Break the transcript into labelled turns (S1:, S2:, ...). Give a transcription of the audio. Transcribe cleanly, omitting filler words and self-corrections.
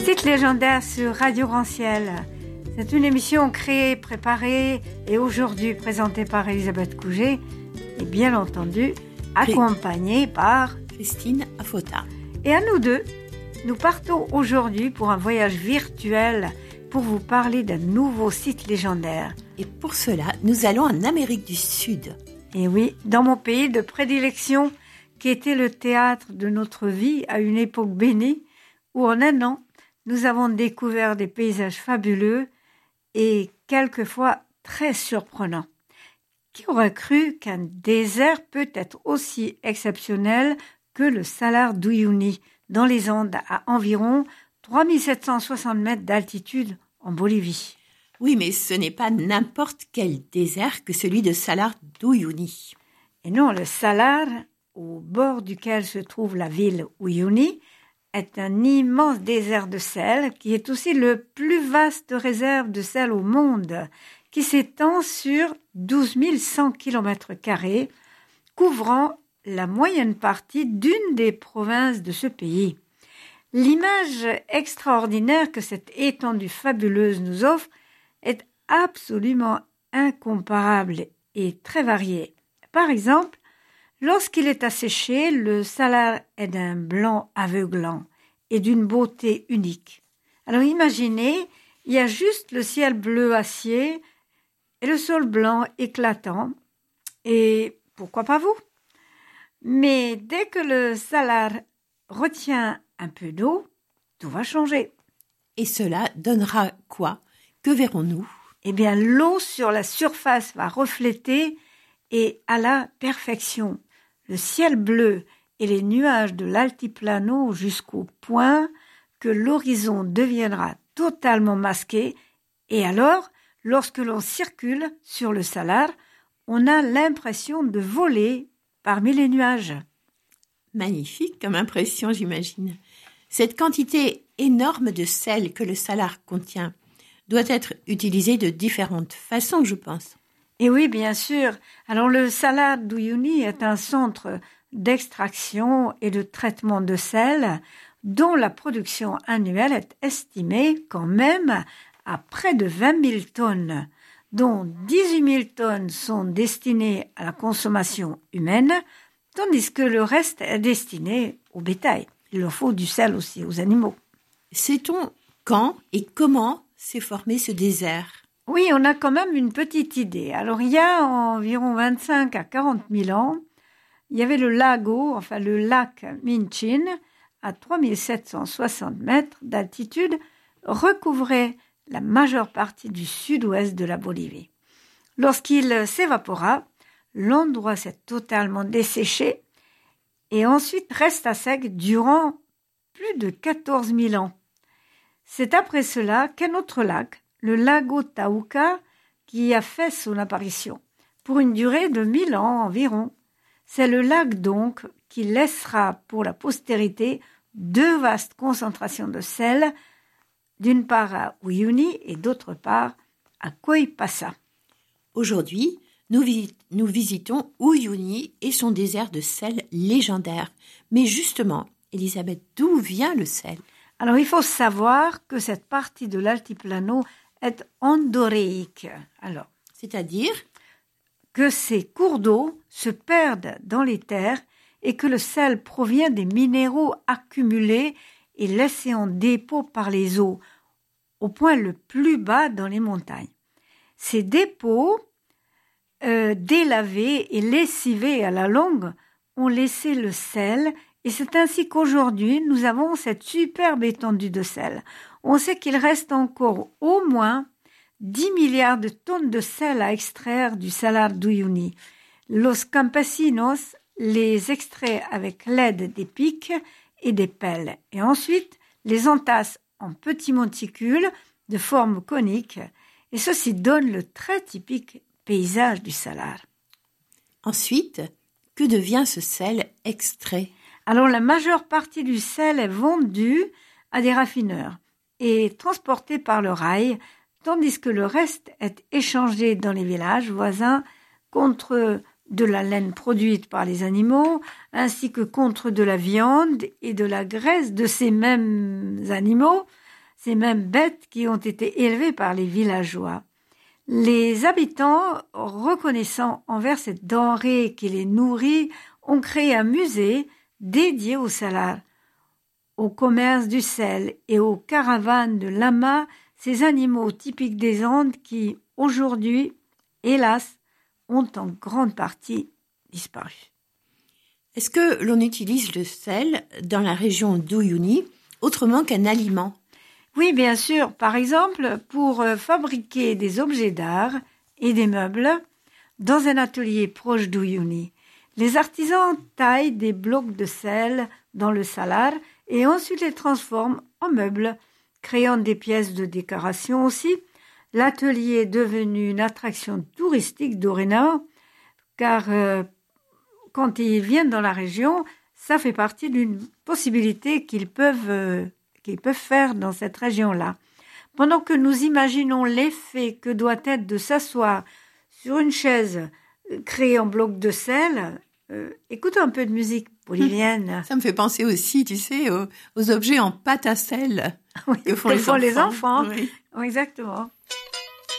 S1: Site légendaire sur Radio Ranciel. C'est une émission créée, préparée et aujourd'hui présentée par Elisabeth Couget et bien entendu accompagnée par
S2: Christine Afota.
S1: Et à nous deux, nous partons aujourd'hui pour un voyage virtuel pour vous parler d'un nouveau site légendaire.
S2: Et pour cela, nous allons en Amérique du Sud.
S1: Et oui, dans mon pays de prédilection, qui était le théâtre de notre vie à une époque bénie, où en un an, nous avons découvert des paysages fabuleux et quelquefois très surprenants. Qui aurait cru qu'un désert peut être aussi exceptionnel que le Salar d'Uyuni, dans les Andes, à environ 3760 mètres d'altitude en Bolivie.
S2: Oui, mais ce n'est pas n'importe quel désert que celui de Salar d'Uyuni.
S1: Et non, le Salar, au bord duquel se trouve la ville Uyuni, est un immense désert de sel qui est aussi le plus vaste réserve de sel au monde, qui s'étend sur 12 100 km², couvrant la moyenne partie d'une des provinces de ce pays. L'image extraordinaire que cette étendue fabuleuse nous offre est absolument incomparable et très variée. Par exemple, lorsqu'il est asséché, le Salar est d'un blanc aveuglant et d'une beauté unique. Alors imaginez, il y a juste le ciel bleu acier et le sol blanc éclatant. Et pourquoi pas vous? Mais dès que le Salar retient un peu d'eau, tout va changer.
S2: Et cela donnera quoi? Que verrons-nous?
S1: Eh bien, l'eau sur la surface va refléter et à la perfection. Le ciel bleu et les nuages de l'altiplano jusqu'au point que l'horizon deviendra totalement masqué. Et alors, lorsque l'on circule sur le Salar, on a l'impression de voler parmi les nuages.
S2: Magnifique comme impression, j'imagine. Cette quantité énorme de sel que le Salar contient doit être utilisée de différentes façons, je pense.
S1: Et oui, bien sûr. Alors, le Salar d'Uyuni est un centre d'extraction et de traitement de sel dont la production annuelle est estimée quand même à près de 20 000 tonnes, dont 18 000 tonnes sont destinées à la consommation humaine, tandis que le reste est destiné au bétail. Il leur faut du sel aussi aux animaux.
S2: Sait-on quand et comment s'est formé ce désert?
S1: Oui, on a quand même une petite idée. Alors, il y a environ 25 à 40 000 ans, il y avait le lac Minchin, à 3760 mètres d'altitude, recouvrait la majeure partie du sud-ouest de la Bolivie. Lorsqu'il s'évapora, l'endroit s'est totalement desséché et ensuite reste à sec durant plus de 14 000 ans. C'est après cela qu'un autre lac, le lago Tauca, qui a fait son apparition, pour une durée de 1000 ans environ. C'est le lac donc qui laissera pour la postérité deux vastes concentrations de sel, d'une part à Uyuni et d'autre part à Coipasa.
S2: Aujourd'hui, nous visitons Uyuni et son désert de sel légendaire. Mais justement, Elisabeth, d'où vient le sel?
S1: Alors, il faut savoir que cette partie de l'altiplano est endoréique. Alors,
S2: c'est-à-dire
S1: que ces cours d'eau se perdent dans les terres et que le sel provient des minéraux accumulés et laissés en dépôt par les eaux, au point le plus bas dans les montagnes. Ces dépôts, délavés et lessivés à la longue, ont laissé le sel, et c'est ainsi qu'aujourd'hui, nous avons cette superbe étendue de sel. On sait qu'il reste encore au moins 10 milliards de tonnes de sel à extraire du Salar d'Uyuni. Los campesinos les extraient avec l'aide des pics et des pelles, et ensuite les entassent en petits monticules de forme conique, et ceci donne le très typique paysage du Salar.
S2: Ensuite, que devient ce sel extrait?
S1: Alors, la majeure partie du sel est vendue à des raffineurs et transportée par le rail, tandis que le reste est échangé dans les villages voisins contre de la laine produite par les animaux, ainsi que contre de la viande et de la graisse de ces mêmes animaux, ces mêmes bêtes qui ont été élevées par les villageois. Les habitants, reconnaissant envers cette denrée qui les nourrit, ont créé un musée dédié au salar, au commerce du sel et aux caravanes de lamas, ces animaux typiques des Andes qui, aujourd'hui, hélas, ont en grande partie disparu.
S2: Est-ce que l'on utilise le sel dans la région d'Uyuni autrement qu'un aliment ?
S1: Oui, bien sûr. Par exemple, pour fabriquer des objets d'art et des meubles dans un atelier proche d'Uyuni. Les artisans taillent des blocs de sel dans le salar et ensuite les transforment en meubles, créant des pièces de décoration aussi. L'atelier est devenu une attraction touristique dorénavant, car quand ils viennent dans la région, ça fait partie d'une possibilité qu'ils peuvent faire dans cette région-là. Pendant que nous imaginons l'effet que doit être de s'asseoir sur une chaise créée en bloc de sel, écoutons un peu de musique bolivienne.
S2: Ça me fait penser aussi, tu sais, aux objets en pâte à sel
S1: que font les enfants. Oui. Exactement.